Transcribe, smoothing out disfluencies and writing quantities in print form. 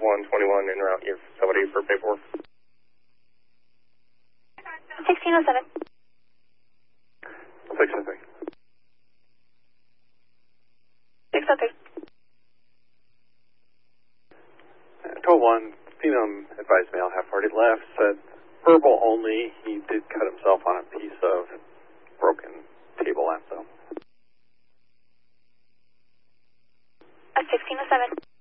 121 en route your facility for paperwork. 1607. 603. 603. 12-1, female advised male, half already left, said verbal only. He did cut himself on a piece of broken table lamp, though. 1607.